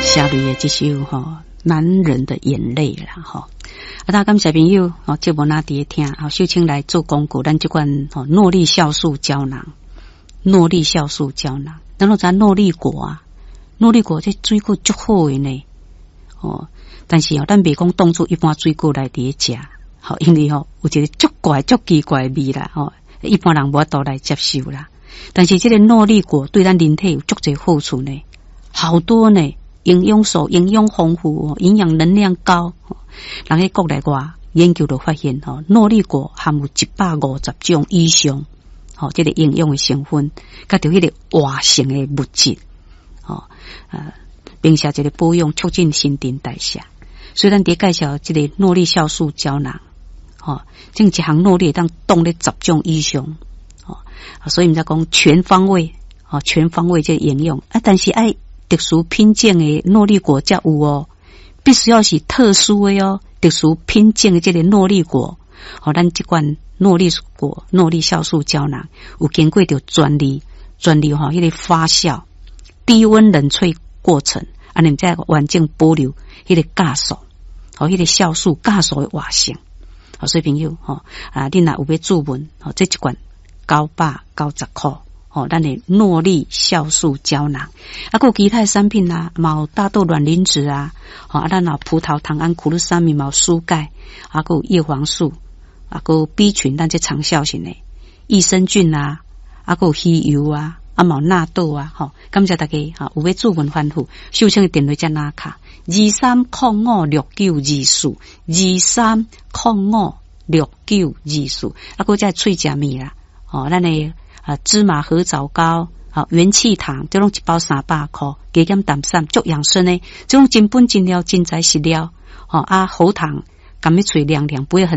下面的这首男人的眼泪啦大家感谢朋友节目哪伫听秀清来做广告，咱这款诺丽酵素胶囊，诺丽酵素胶囊，咱都知诺丽果诺丽果这水果足好的呢但是咱别讲当作一般水果来伫食因为有一个足怪足奇怪的味啦一般人无法度来接受啦。但是这个诺丽果对咱人体有足侪好处呢，好多呢，营养素营养丰富营养能量高人喺国内外研究就发现诺丽果含有150种以上这个营养的成分，甲着迄个活性的物质并且这个保养促进新陈代谢。所以咱伫介绍这个诺丽酵素胶囊这一项诺丽当冻咧10种以上所以毋才讲全方位全方位这个营养但是爱特殊品种的诺丽果才有必须要是特殊的特殊品种的这个诺丽果咱这款诺丽果诺丽酵素胶囊有经过着专利迄个发酵低温冷萃过程安尼才完整保留迄个酵素迄个酵素酵素的活性所以朋友你若有要注文这一罐990块咱的诺丽酵素胶囊还有其他的产品嘛有大豆卵磷脂咱有葡萄糖胺苦鲁沙米嘛有蔬钙还有叶黄素还有 B 群咱这长效型的益生菌还有鱼油嘛有纳豆感谢大家有要注文吩咐秀清的电话在哪卡23056924 23056924还有这脆食面啦咱的芝麻合枣糕元气糖这种一包300块加减淡散足养生的这种真本真料真材实料喉糖甘要嘴凉凉不会很